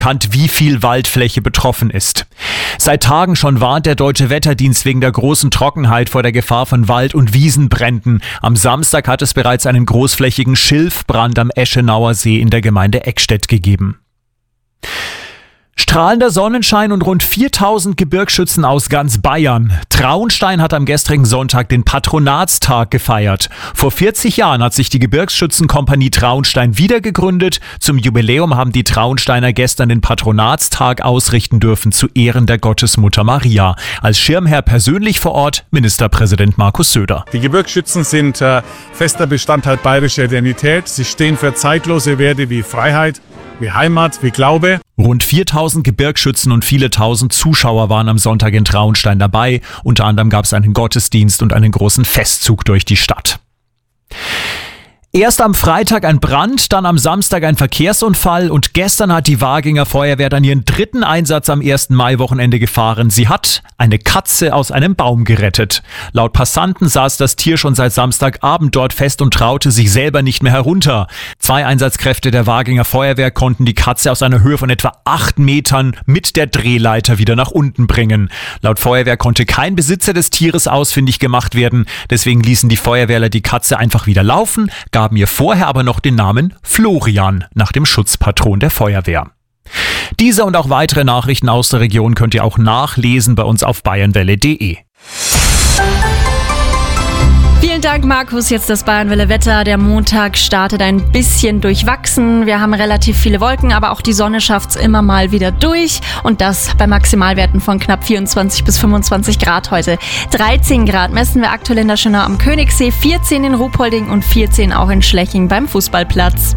wie viel Waldfläche betroffen ist. Seit Tagen schon warnt der Deutsche Wetterdienst wegen der großen Trockenheit vor der Gefahr von Wald- und Wiesenbränden. Am Samstag hat es bereits einen großflächigen Schilfbrand am Eschenauer See in der Gemeinde Eckstedt gegeben. Strahlender Sonnenschein und rund 4000 Gebirgsschützen aus ganz Bayern. Traunstein hat am gestrigen Sonntag den Patronatstag gefeiert. Vor 40 Jahren hat sich die Gebirgsschützenkompanie Traunstein wiedergegründet. Zum Jubiläum haben die Traunsteiner gestern den Patronatstag ausrichten dürfen zu Ehren der Gottesmutter Maria. Als Schirmherr persönlich vor Ort Ministerpräsident Markus Söder. Die Gebirgsschützen sind fester Bestandteil bayerischer Identität. Sie stehen für zeitlose Werte wie Freiheit, wie Heimat, wie Glaube. Rund 4000 Gebirgsschützen und viele tausend Zuschauer waren am Sonntag in Traunstein dabei. Unter anderem gab es einen Gottesdienst und einen großen Festzug durch die Stadt. Erst am Freitag ein Brand, dann am Samstag ein Verkehrsunfall und gestern hat die Waginger Feuerwehr dann ihren dritten Einsatz am 1. Mai-Wochenende gefahren. Sie hat eine Katze aus einem Baum gerettet. Laut Passanten saß das Tier schon seit Samstagabend dort fest und traute sich selber nicht mehr herunter. 2 Einsatzkräfte der Waginger Feuerwehr konnten die Katze aus einer Höhe von etwa 8 Metern mit der Drehleiter wieder nach unten bringen. Laut Feuerwehr konnte kein Besitzer des Tieres ausfindig gemacht werden. Deswegen ließen die Feuerwehrler die Katze einfach wieder laufen, gaben ihr vorher aber noch den Namen Florian nach dem Schutzpatron der Feuerwehr. Diese und auch weitere Nachrichten aus der Region könnt ihr auch nachlesen bei uns auf bayernwelle.de. Vielen Dank, Markus. Jetzt das Bayernwelle-Wetter. Der Montag startet ein bisschen durchwachsen. Wir haben relativ viele Wolken, aber auch die Sonne schafft's immer mal wieder durch. Und das bei Maximalwerten von knapp 24 bis 25 Grad heute. 13 Grad messen wir aktuell in der Schönau am Königssee, 14 in Ruhpolding und 14 auch in Schleching beim Fußballplatz.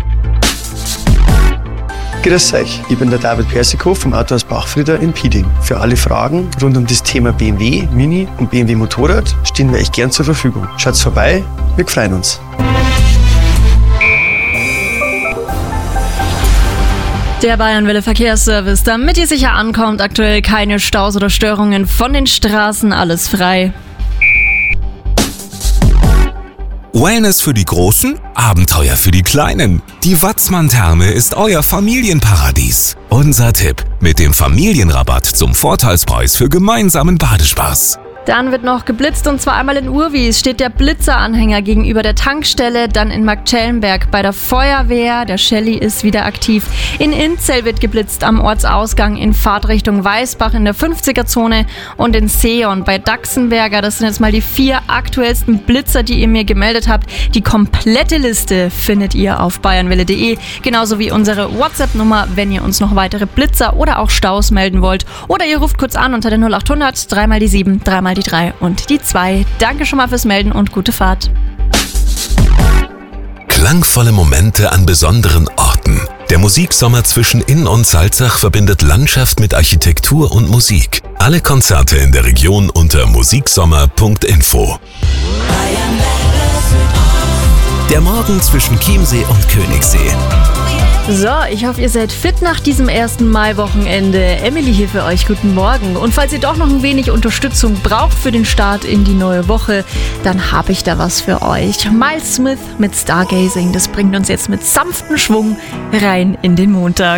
Grüß euch, ich bin der David Persikow vom Autohaus Bachfrieder in Pieding. Für alle Fragen rund um das Thema BMW, Mini und BMW Motorrad stehen wir euch gern zur Verfügung. Schaut's vorbei, wir freuen uns. Der Bayernwelle Verkehrsservice, damit ihr sicher ankommt, aktuell keine Staus oder Störungen von den Straßen, alles frei. Wellness für die Großen, Abenteuer für die Kleinen. Die Watzmann-Therme ist euer Familienparadies. Unser Tipp: mit dem Familienrabatt zum Vorteilspreis für gemeinsamen Badespaß. Dann wird noch geblitzt und zwar einmal in Urwies steht der Blitzeranhänger gegenüber der Tankstelle, dann in Marktschellenberg bei der Feuerwehr, der Shelly ist wieder aktiv. In Inzell wird geblitzt am Ortsausgang in Fahrtrichtung Weißbach in der 50er-Zone und in Seeon bei Daxenberger. Das sind jetzt mal die 4 aktuellsten Blitzer, die ihr mir gemeldet habt. Die komplette Liste findet ihr auf bayernwelle.de, genauso wie unsere WhatsApp-Nummer, wenn ihr uns noch weitere Blitzer oder auch Staus melden wollt. Oder ihr ruft kurz an unter der 0800 3 mal die 7, 3 mal die 3 und die 2. Danke schon mal fürs Melden und gute Fahrt. Klangvolle Momente an besonderen Orten. Der Musiksommer zwischen Inn und Salzach verbindet Landschaft mit Architektur und Musik. Alle Konzerte in der Region unter musiksommer.info. Der Morgen zwischen Chiemsee und Königssee. So, ich hoffe, ihr seid fit nach diesem 1. Mai-Wochenende. Emily hier für euch, guten Morgen. Und falls ihr doch noch ein wenig Unterstützung braucht für den Start in die neue Woche, dann habe ich da was für euch. Miles Smith mit Stargazing, das bringt uns jetzt mit sanftem Schwung rein in den Montag.